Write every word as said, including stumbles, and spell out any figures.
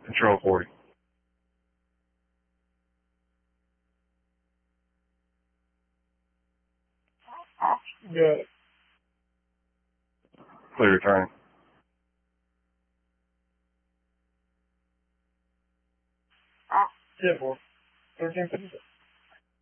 Control forty. Good. Clear return. ten four. thirteen fifty-six.